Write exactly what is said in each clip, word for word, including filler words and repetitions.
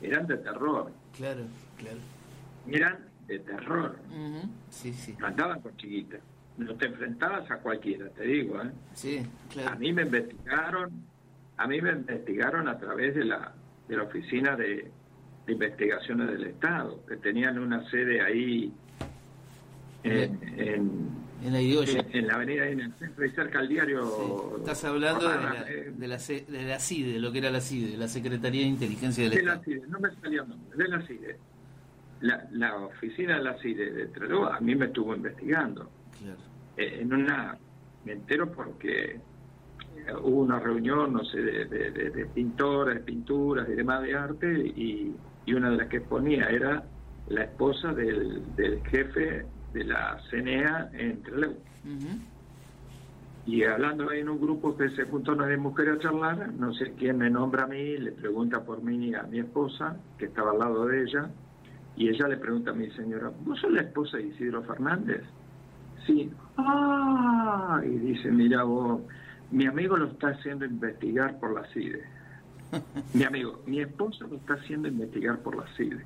eran de terror. Claro, claro. Eran de terror. Uh-huh. Sí, sí. No andaban con chiquitas. No te enfrentabas a cualquiera, te digo, ¿eh? Sí, claro. A mí me investigaron, a mí me investigaron a través de la, de la Oficina de, de Investigaciones del Estado, que tenían una sede ahí en, en, en la Irigoyen. En, en la avenida, en el centro y cerca al diario. Sí. Estás hablando de la, de, la, de la CIDE, de lo que era la CIDE, la Secretaría de Inteligencia del de Estado. La CIDE, no me salía el nombre, de la CIDE. La, la oficina de la CIDE de Trelew a mí me estuvo investigando. Claro. Eh, en una, me entero porque eh, hubo una reunión, no sé, de, de, de, de pintores, de pinturas y demás de arte, y, y una de las que exponía era la esposa del, del jefe de la C N E A en Trelew. Uh-huh. Y hablando ahí en un grupo que se juntó una de mujeres a charlar, no sé quién me nombra a mí, le pregunta por mí a mi esposa, que estaba al lado de ella, y ella le pregunta a mi señora, ¿vos sos la esposa de Isidro Fernández? Sí. Ah, y dice, mira vos, mi amigo lo está haciendo investigar por la CIDE. Mi amigo, mi esposa lo está haciendo investigar por la CIDE.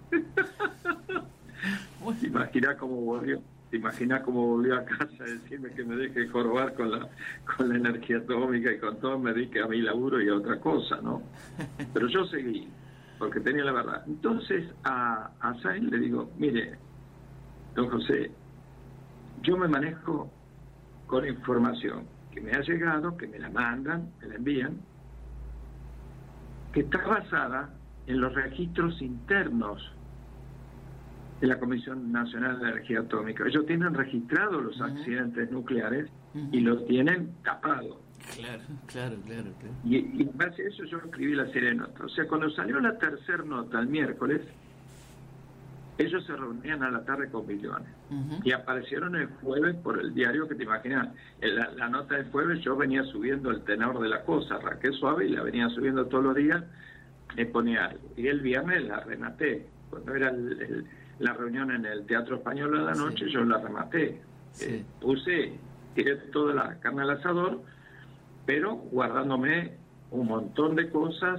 ¿Te imaginas cómo volvió? ¿Te imaginas cómo volvió a casa a decirme que me deje jorobar con la con la energía atómica y con todo? Me dedique a mi laburo y a otra cosa, ¿no? Pero yo seguí, porque tenía la verdad. Entonces a, a Sainz le digo, mire, don José, yo me manejo con información que me ha llegado, que me la mandan, me la envían, que está basada en los registros internos de la Comisión Nacional de Energía Atómica. Ellos tienen registrados los uh-huh. accidentes nucleares uh-huh. y los tienen tapados. Claro, claro, claro. claro. Y, y en base a eso yo escribí la serie de notas. O sea, cuando salió la tercera nota el miércoles, ellos se reunían a la tarde con Millones. Uh-huh. Y aparecieron el jueves por el diario, que te imaginas, la, la nota del jueves yo venía subiendo el tenor de la cosa, Raquel Suave, y la venía subiendo todos los días, me ponía algo. Y el viernes la rematé. Cuando era el, el, la reunión en el Teatro Español a la noche, sí. yo la rematé. Sí. Eh, puse, tiré toda la carne al asador, pero guardándome un montón de cosas.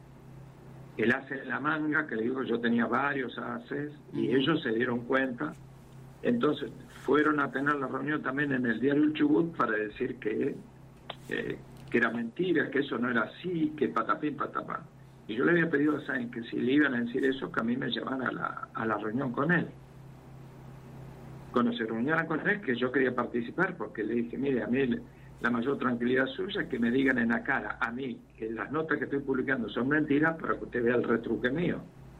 El ace en la manga, que le digo, yo tenía varios aces, y uh-huh. ellos se dieron cuenta. Entonces fueron a tener la reunión también en el diario El Chubut para decir que, eh, que era mentira, que eso no era así, que patapín, patapán. Y yo le había pedido a Sainz que si le iban a decir eso, que a mí me llevara a la, a la reunión con él. Cuando se reunieran con él, que yo quería participar, porque le dije, mire, a mí la mayor tranquilidad suya es que me digan en la cara a mí que las notas que estoy publicando son mentiras para que usted vea el retruque mío.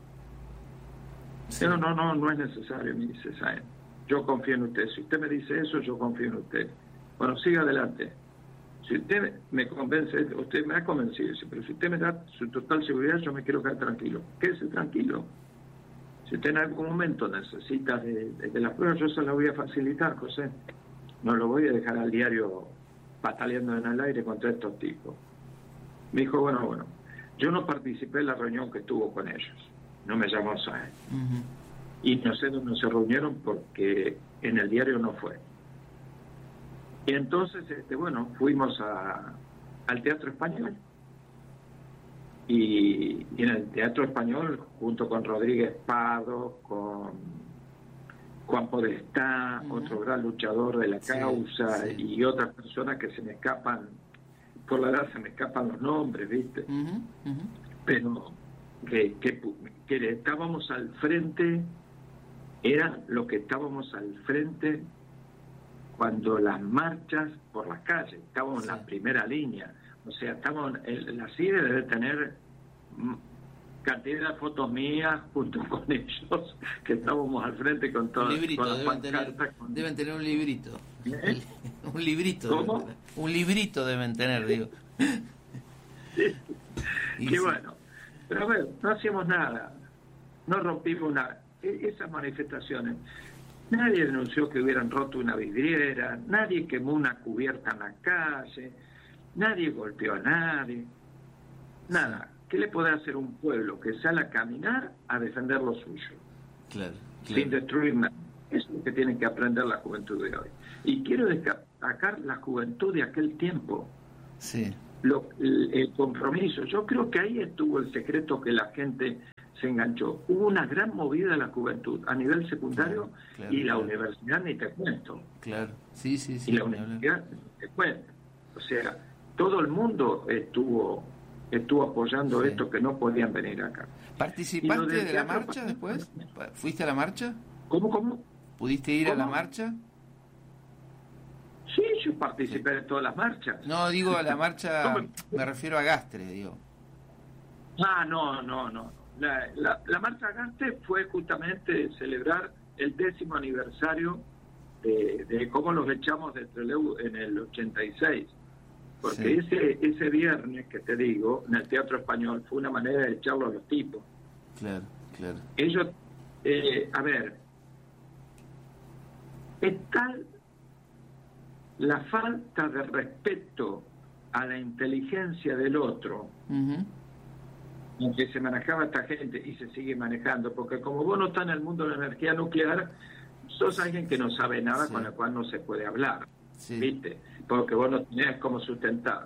Sí. Pero no, no, no es necesario, me dice Sainz. Yo confío en usted. Si usted me dice eso, yo confío en usted. Bueno, siga adelante. Si usted me convence, usted me ha convencido, pero si usted me da su total seguridad, yo me quiero quedar tranquilo. Quédese tranquilo. Si usted en algún momento necesita de, de, de las pruebas, yo se las voy a facilitar, José. No lo voy a dejar al diario pataleando en el aire contra estos tipos. Me dijo, bueno, bueno, yo no participé en la reunión que tuvo con ellos. No me llamó Sainz. Uh-huh. Y no sé dónde se reunieron porque en el diario no fue. Y entonces, este, bueno, fuimos a, al Teatro Español. Y, y en el Teatro Español, junto con Rodríguez Pardo, con Juan Podestá, uh-huh. otro gran luchador de la causa, sí, sí. y otras personas que se me escapan, por la edad se me escapan los nombres, ¿viste? Uh-huh. Uh-huh. Pero que, que, que estábamos al frente, era lo que estábamos al frente cuando las marchas por las calles, estábamos sí. en la primera línea, o sea, estamos, el, la CIDE debe tener cantidad de fotos mías junto con ellos, que estábamos al frente con todas librito, las deben tener, con... deben tener un librito. ¿Eh? Un librito. ¿Cómo? Un librito deben tener, digo. Sí. Y Qué sí. bueno. Pero a ver, no hacíamos nada, no rompimos nada. Esas manifestaciones, nadie denunció que hubieran roto una vidriera, nadie quemó una cubierta en la calle, nadie golpeó a nadie, nada. ¿Qué le puede hacer un pueblo que sale a caminar a defender lo suyo? Claro, claro. Sin destruir nada. Eso es lo que tiene que aprender la juventud de hoy. Y quiero destacar la juventud de aquel tiempo. Sí. Lo, el, el compromiso. Yo creo que ahí estuvo el secreto que la gente se enganchó. Hubo una gran movida de la juventud a nivel secundario, claro, claro, y la claro. universidad ni te cuento. Claro, sí, sí, sí. Y la universidad ni te cuento. O sea, todo el mundo estuvo estuvo apoyando sí. esto, que no podían venir acá. ¿Participaste de, de la marcha después? ¿Fuiste a la marcha? ¿Cómo, cómo? ¿Pudiste ir ¿Cómo? a la marcha? Sí, yo participé sí. de todas las marchas. No, digo a la marcha, me... me refiero a Gastre, digo. Ah, no, no, no. La, la, la marcha Gastre fue justamente celebrar el décimo aniversario de, de cómo los echamos de Trelew en el ochenta y seis. Porque sí. ese ese viernes que te digo, en el Teatro Español, fue una manera de echarlo a los tipos. Claro, claro. Ellos, eh, a ver, es tal la falta de respeto a la inteligencia del otro, uh-huh. en que se manejaba esta gente y se sigue manejando, porque como vos no estás en el mundo de la energía nuclear, sos alguien que no sabe nada, sí. con la cual no se puede hablar, sí. ¿viste? Porque vos no tenés cómo sustentar.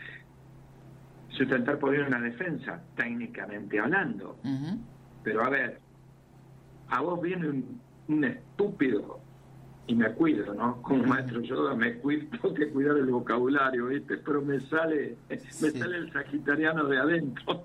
Sustentar por una defensa, técnicamente hablando. Uh-huh. Pero a ver, a vos viene un, un estúpido, y me cuido, ¿no? Como uh-huh. maestro yoga me cuido, tengo que cuidar el vocabulario, ¿viste? Pero me sale, sí. me sale el sagitariano de adentro.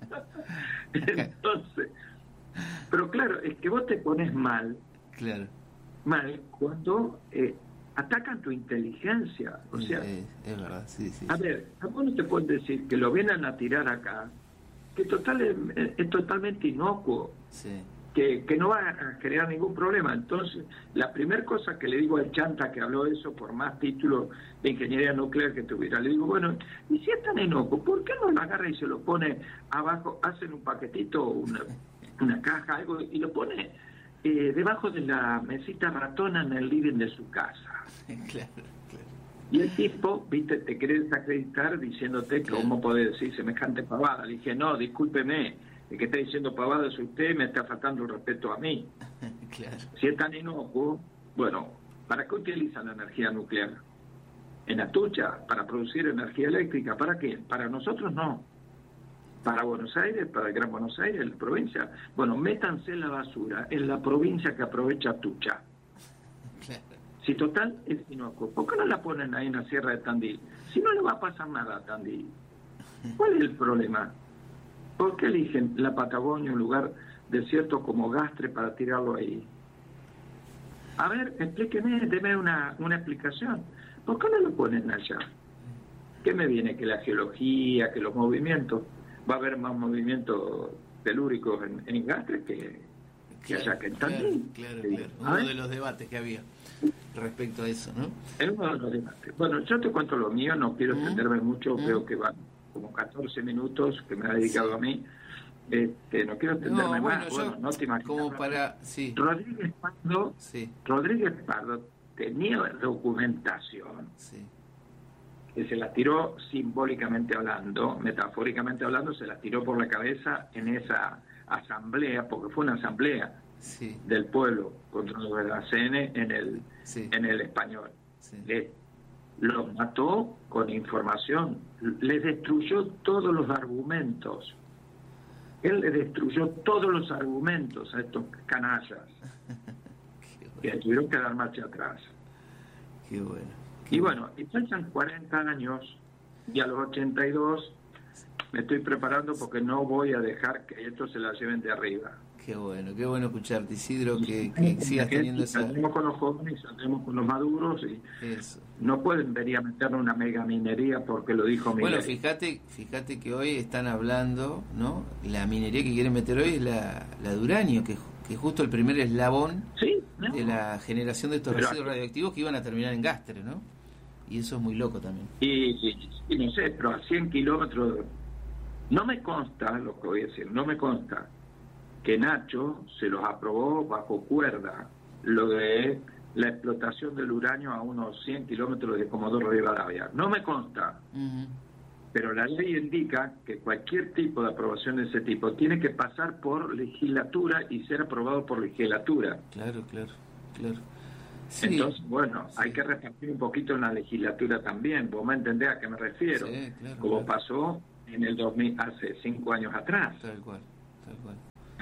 Entonces, pero claro, es que vos te pones mal, claro. mal, cuando eh, atacan tu inteligencia. O sea, es, es verdad, sí, sí. A ver, ¿a vos no te pueden decir que lo vienen a tirar acá? Que total es, es totalmente inocuo. Sí. Que, que no va a crear ningún problema. Entonces, la primera cosa que le digo al chanta que habló eso, por más título de ingeniería nuclear que tuviera, le digo, bueno, y si es tan inocuo, ¿por qué no lo agarra y se lo pone abajo, hacen un paquetito, una, una caja, algo, y lo pone eh, debajo de la mesita ratona en el living de su casa? Claro, claro. Y el tipo, viste, te quiere desacreditar diciéndote que cómo podés decir semejante pavada. Le dije, no, discúlpeme, el que está diciendo pavada es usted, me está faltando el respeto a mí. Claro. Si es tan inocuo, bueno, ¿para qué utilizan la energía nuclear? En Atucha, para producir energía eléctrica, ¿para qué? Para nosotros no. Para Buenos Aires, para el Gran Buenos Aires, la provincia. Bueno, métanse en la basura, en la provincia que aprovecha Atucha. Claro. Si total es inocuo, ¿por qué no la ponen ahí en la Sierra de Tandil? Si no le va a pasar nada a Tandil. ¿Cuál es el problema? ¿Por qué eligen la Patagonia, un lugar desierto como Gastre, para tirarlo ahí? A ver, explíqueme, deme una, una explicación. ¿Por qué no lo ponen allá? ¿Qué me viene? Que la geología, que los movimientos, va a haber más movimientos telúricos en, en Gastre que, que claro, allá que en Tandil. Claro, claro, claro. Uno de los debates que había respecto a eso, ¿no? Es uno de los debates. Bueno, yo te cuento lo mío, no quiero extenderme uh-huh. mucho, uh-huh. veo que van como catorce minutos que me ha dedicado sí. a mí. Este, no quiero extenderme no, bueno, más. Yo, bueno, no te imaginas. Como para, sí. Rodríguez Pardo, sí. Rodríguez Pardo tenía documentación sí. que se la tiró simbólicamente hablando, metafóricamente hablando, se la tiró por la cabeza en esa asamblea, porque fue una asamblea sí. del pueblo contra la C N en el, sí. en el español. Sí. Le, los mató con información, le destruyó todos los argumentos. Él le destruyó todos los argumentos a estos canallas que tuvieron que dar marcha atrás. Qué bueno. Qué y bueno, y pasan cuarenta años y a los ochenta y dos me estoy preparando porque no voy a dejar que esto se la lleven de arriba. Qué bueno, qué bueno escucharte, Isidro, que, que sigas teniendo esa... Saldremos con los jóvenes, saldremos con los maduros y Eso. No pueden venir a meter una mega minería porque lo dijo Miguel. Bueno, fíjate, fíjate que hoy están hablando, ¿no? La minería que quieren meter hoy es la, la de uranio, que, que es justo el primer eslabón sí, ¿no? de la generación de estos Pero, residuos radioactivos que iban a terminar en Gastre, ¿no? Y eso es muy loco también. Y, y, y no sé, pero a cien kilómetros... No me consta, lo que voy a decir, no me consta que Nacho se los aprobó bajo cuerda lo de la explotación del uranio a unos cien kilómetros de Comodoro Rivadavia. No me consta. Uh-huh. Pero la ley indica que cualquier tipo de aprobación de ese tipo tiene que pasar por legislatura y ser aprobado por legislatura. Claro, claro, claro. Sí. Entonces, bueno, sí. hay que repartir un poquito en la legislatura también. Vos me entendés a qué me refiero. Sí, claro, como claro. pasó en el dos mil, hace cinco años atrás. Tal cual, tal cual.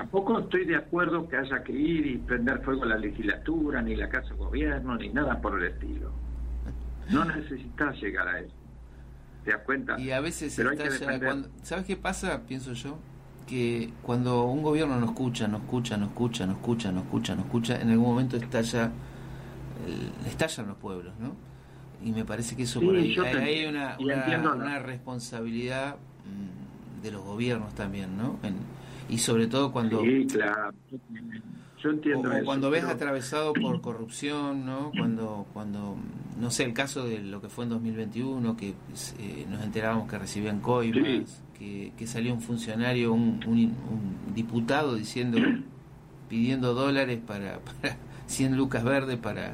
tampoco estoy de acuerdo que haya que ir y prender fuego a la legislatura, ni la Casa de Gobierno, ni nada por el estilo. No necesitas llegar a eso. ¿Te das cuenta? Y a veces Pero está hay que ya defender. cuando, ¿sabes qué pasa? Pienso yo que cuando un gobierno no escucha, no escucha, no escucha, no escucha, no escucha, no escucha, en algún momento estalla, el, estallan los pueblos, ¿no? Y me parece que eso Sí, por ahí yo hay, te, hay una, y una, entiendo, una ¿no? responsabilidad mmm, de los gobiernos también, ¿no? En, y sobre todo cuando Sí, claro. Yo entiendo o, o eso. cuando ves pero... atravesado por corrupción, ¿no? Cuando, cuando no sé, el caso de lo que fue en dos mil veintiuno, que eh, nos enterábamos que recibían coimas, Sí. que, que salió un funcionario, un, un, un diputado diciendo, pidiendo dólares para, para cien lucas verdes para,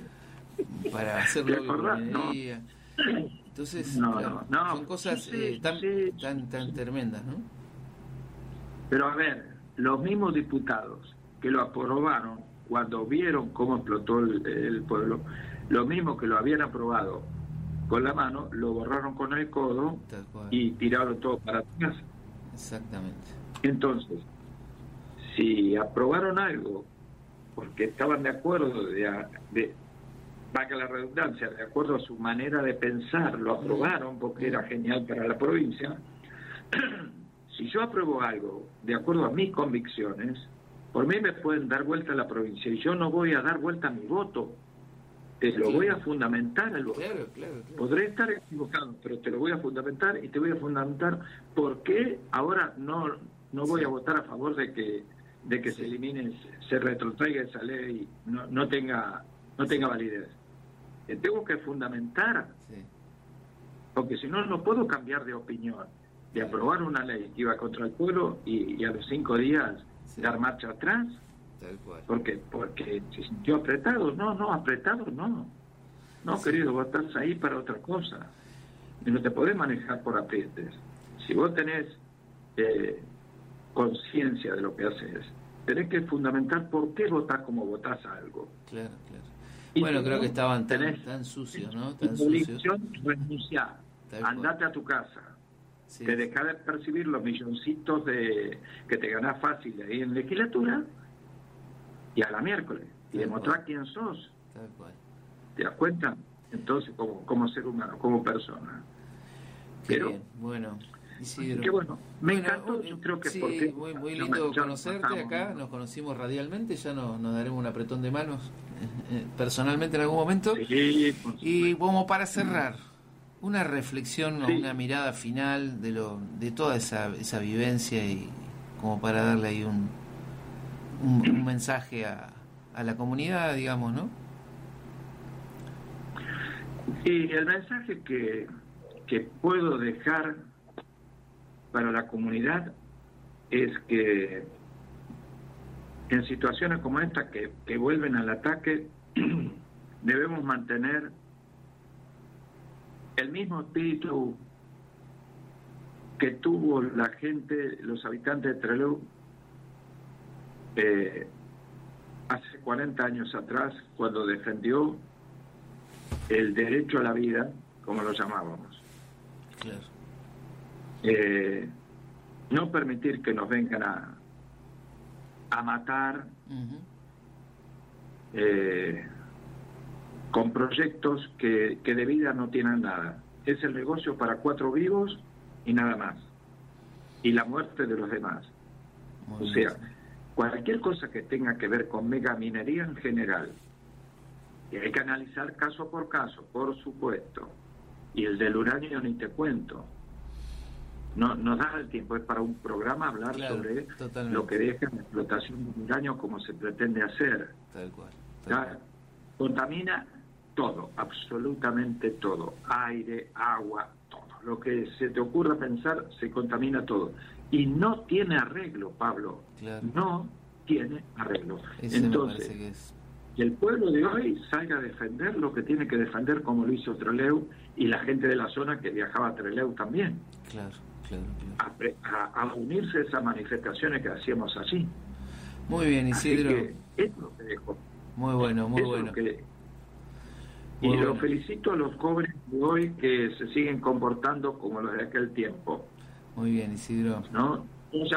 para hacer ¿Te lobby por acordás? minería. Entonces, No, claro, no, no. son cosas Sí, eh, tan, sí, tan, tan sí. tremendas, ¿no? Pero a ver, los mismos diputados que lo aprobaron cuando vieron cómo explotó el, el pueblo, lo mismo que lo habían aprobado con la mano, lo borraron con el codo Tal cual. y tiraron todo para atrás. Exactamente. Entonces, si aprobaron algo porque estaban de acuerdo, de, de valga la redundancia, de acuerdo a su manera de pensar, lo aprobaron porque era genial para la provincia. Si yo apruebo algo de acuerdo a mis convicciones, por mí me pueden dar vuelta a la provincia y yo no voy a dar vuelta a mi voto. Te lo voy a fundamentar el voto. Claro, claro, claro. Podré estar equivocado, pero te lo voy a fundamentar y te voy a fundamentar por qué ahora no no voy Sí. a votar a favor de que de que Sí. se elimine, se retrotraiga esa ley y no, no tenga no tenga validez. Te tengo que fundamentar, Sí. porque si no, no puedo cambiar de opinión, de aprobar una ley que iba contra el pueblo y, y a los cinco días Sí. dar marcha atrás, Tal cual. porque porque se sintió apretado. No, no, apretado no. No, Sí. querido, vos estás ahí para otra cosa. Y no te podés manejar por aprietes. Si vos tenés eh, conciencia de lo que haces, tenés que fundamentar por qué votás como votás algo. Claro, claro. Y Bueno, si creo no, que estaban tan, tenés tan sucios, ¿no? tu Tan sucios. obligación, renunciar. Tal cual. Andate a tu casa. Sí. Te dejás de percibir los milloncitos de que te ganás fácil ahí en legislatura y a la miércoles. Y Tal demostrar cual. quién sos. Tal cual. ¿Te das cuenta? Entonces, como, como ser humano, como persona. Qué Pero, bien. Bueno, Isidro. qué bueno, me Bueno, encantó, eh, yo creo que sí, porque muy, muy ya lindo me- ya conocerte pasamos, acá, ¿no? nos conocimos radialmente, ya nos, nos daremos un apretón de manos eh, eh, personalmente en algún momento. Sí, por Y supuesto. como para cerrar, una reflexión o Sí. una mirada final de lo de toda esa, esa vivencia y como para darle ahí un, un, un mensaje a, a la comunidad, digamos, ¿no? Y el mensaje que, que puedo dejar para la comunidad es que en situaciones como esta que, que vuelven al ataque, debemos mantener el mismo espíritu que tuvo la gente, los habitantes de Trelew, eh, hace cuarenta años atrás, cuando defendió el derecho a la vida, como lo llamábamos. Claro. Eh, no permitir que nos vengan a, a matar Ujú. eh, con proyectos que, que de vida no tienen nada. Es el negocio para cuatro vivos y nada más. Y la muerte de los demás. Muy O bien. sea, cualquier cosa que tenga que ver con megaminería en general, y hay que analizar caso por caso, por supuesto. Y el del uranio ni te cuento. No, no da el tiempo, es para un programa hablar Claro, sobre totalmente. lo que deja la explotación del uranio como se pretende hacer. Tal cual. Tal Ya, cual. contamina todo, absolutamente todo. Aire, agua, todo. Lo que se te ocurra pensar, se contamina todo. Y no tiene arreglo, Pablo. Claro. No tiene arreglo. Ese me Entonces, parece que es. que el pueblo de hoy salga a defender lo que tiene que defender, como lo hizo Trelew y la gente de la zona que viajaba a Trelew también, Claro, claro, claro. a, pre- a, a unirse a esas manifestaciones que hacíamos allí. Muy bien, Así Isidro. que eso es lo que dejo. Muy bueno, muy Eso es bueno. lo que- y Muy lo bueno. felicito a los jóvenes de hoy que se siguen comportando como los de aquel tiempo, Muy bien, Isidro. ¿no? Yo ya,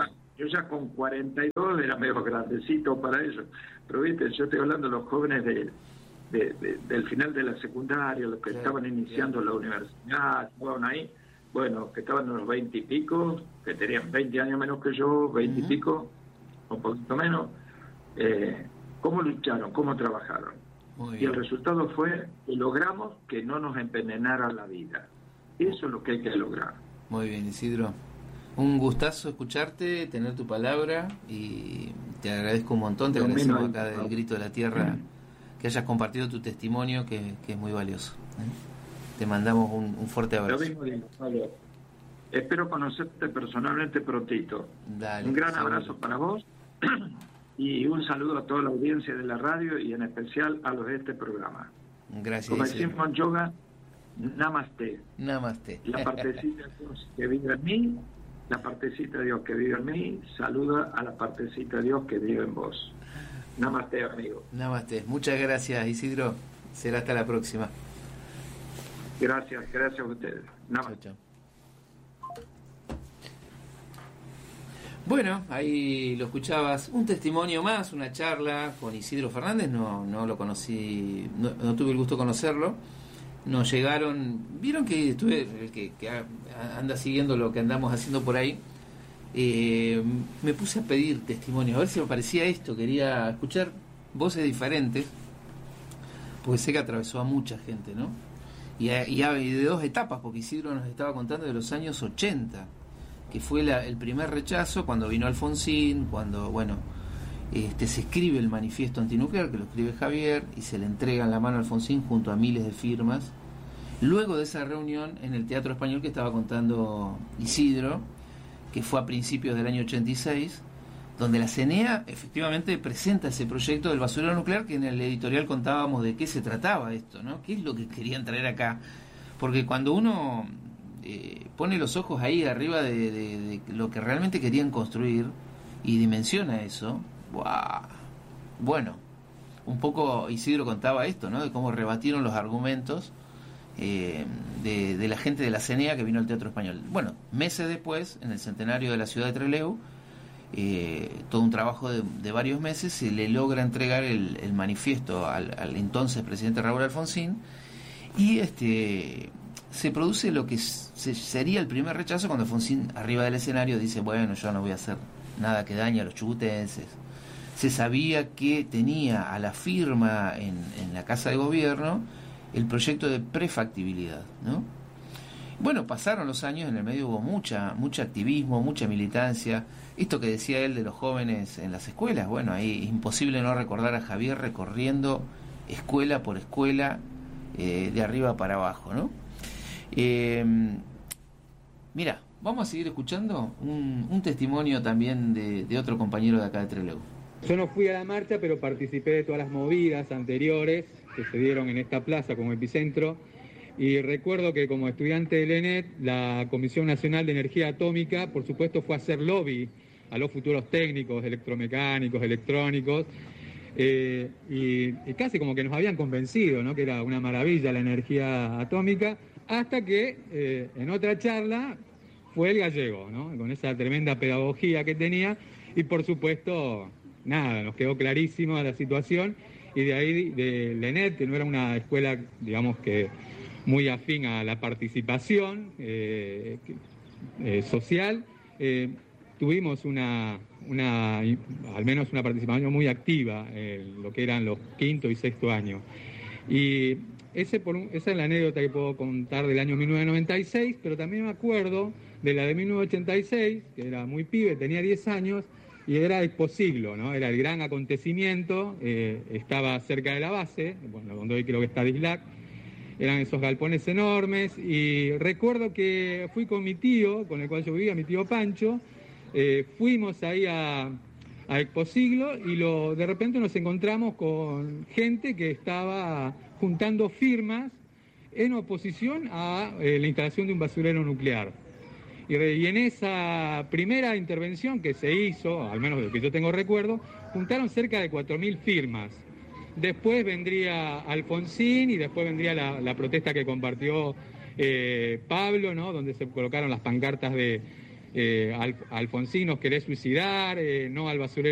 yo ya con cuarenta y dos era medio grandecito para ellos, pero viste, yo estoy hablando de los jóvenes de, de, de, del final de la secundaria, los que claro, estaban iniciando claro. la universidad, estaban ahí, bueno, que estaban en los veinte y pico, que tenían veinte años menos que yo, veinte uh-huh. y pico, un poquito menos, eh, ¿cómo lucharon? ¿Cómo trabajaron? Y el resultado fue que logramos que no nos envenenara la vida. Eso es lo que hay que lograr. Muy bien, Isidro. Un gustazo escucharte, tener tu palabra, y te agradezco un montón, te lo agradecemos mismo, acá del Grito de la Tierra, que hayas compartido tu testimonio, que, que es muy valioso. ¿eh? Te mandamos un, un fuerte abrazo. Lo mismo digo, Pablo. Espero conocerte personalmente prontito. Dale, un gran seguro. abrazo para vos y un saludo a toda la audiencia de la radio y en especial a los de este programa. Gracias. Como decimos en yoga, namaste. Namaste. La partecita de Dios que vive en mí, la partecita de Dios que vive en mí, saluda a la partecita de Dios que vive en vos. Namaste, amigo. Namaste. Muchas gracias, Isidro. Será hasta la próxima. Gracias, gracias a ustedes. Namaste. Chau, chau. Bueno, ahí lo escuchabas, un testimonio más, una charla con Isidro Fernández, no, no lo conocí, no, no tuve el gusto de conocerlo, nos llegaron, vieron que estuve, que, que anda siguiendo lo que andamos haciendo por ahí, eh, me puse a pedir testimonios, a ver si me parecía esto, quería escuchar voces diferentes, porque sé que atravesó a mucha gente, ¿no? Y, y, y de dos etapas, porque Isidro nos estaba contando de los años ochenta, que fue la, el primer rechazo cuando vino Alfonsín, cuando, bueno, este se escribe el manifiesto antinuclear, que lo escribe Javier, y se le entrega en la mano a Alfonsín junto a miles de firmas. Luego de esa reunión en el Teatro Español que estaba contando Isidro, que fue a principios del año ochenta y seis, donde la C N E A efectivamente presenta ese proyecto del basurero nuclear, que en el editorial contábamos de qué se trataba esto, ¿no? ¿Qué es lo que querían traer acá? Porque cuando uno Eh, pone los ojos ahí arriba de, de, de lo que realmente querían construir y dimensiona eso, ¡buah! Bueno, un poco Isidro contaba esto, ¿no? De cómo rebatieron los argumentos eh, de, de la gente de la C N E A que vino al Teatro Español. Bueno, meses después, en el centenario de la ciudad de Trelew, eh, todo un trabajo de, de varios meses, se le logra entregar el, el manifiesto al, al entonces presidente Raúl Alfonsín, y este se produce lo que se, sería el primer rechazo cuando Alfonsín arriba del escenario dice, bueno, yo no voy a hacer nada que dañe a los chubutenses. Se sabía que tenía a la firma en, en la Casa de Gobierno el proyecto de prefactibilidad, ¿no? Bueno, pasaron los años, en el medio hubo mucha mucho activismo, mucha militancia. Esto que decía él de los jóvenes en las escuelas, bueno, ahí es imposible no recordar a Javier recorriendo escuela por escuela, eh, de arriba para abajo, ¿no? Eh, mira, vamos a seguir escuchando un, un testimonio también de, de otro compañero de acá de Trelew. Yo no fui a la marcha, pero participé de todas las movidas anteriores que se dieron en esta plaza como epicentro, y recuerdo que como estudiante del E N E T, la Comisión Nacional de Energía Atómica, por supuesto, fue a hacer lobby a los futuros técnicos, electromecánicos, electrónicos, eh, y, y casi como que nos habían convencido, ¿no?, que era una maravilla la energía atómica, hasta que eh, en otra charla fue el gallego, ¿no?, con esa tremenda pedagogía que tenía, y por supuesto, nada, nos quedó clarísima la situación, y de ahí del E N E T, que no era una escuela, digamos que muy afín a la participación eh, eh, social, eh, tuvimos una, una, al menos una participación muy activa en lo que eran los quinto y sexto años. Y ese por un, esa es la anécdota que puedo contar del año mil novecientos noventa y seis, pero también me acuerdo de la de mil novecientos ochenta y seis, que era muy pibe, tenía diez años, y era Expo Siglo, ¿no? Era el gran acontecimiento, eh, estaba cerca de la base, bueno, donde hoy creo que está Dislac, eran esos galpones enormes, y recuerdo que fui con mi tío, con el cual yo vivía, mi tío Pancho, eh, fuimos ahí a, a Expo Siglo, y lo, de repente nos encontramos con gente que estaba juntando firmas en oposición a eh, la instalación de un basurero nuclear. Y, y en esa primera intervención que se hizo, al menos de lo que yo tengo recuerdo, juntaron cerca de cuatro mil firmas. Después vendría Alfonsín y después vendría la, la protesta que compartió eh, Pablo, ¿no?, donde se colocaron las pancartas de, eh, Al, Alfonsín nos querés suicidar, eh, no al basurero